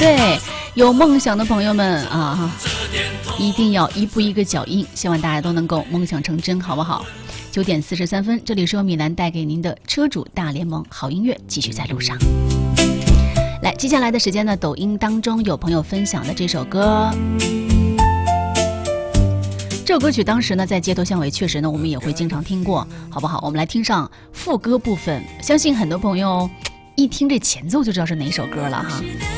对，有梦想的朋友们啊，一定要一步一个脚印，希望大家都能够梦想成真，好不好？9点43分，这里是由米兰带给您的车主大联盟，好音乐继续在路上。来，接下来的时间呢，抖音当中有朋友分享的这首歌，这首歌曲当时呢在街头巷尾确实呢我们也会经常听过，好不好？我们来听上副歌部分，相信很多朋友一听这前奏就知道是哪首歌了哈。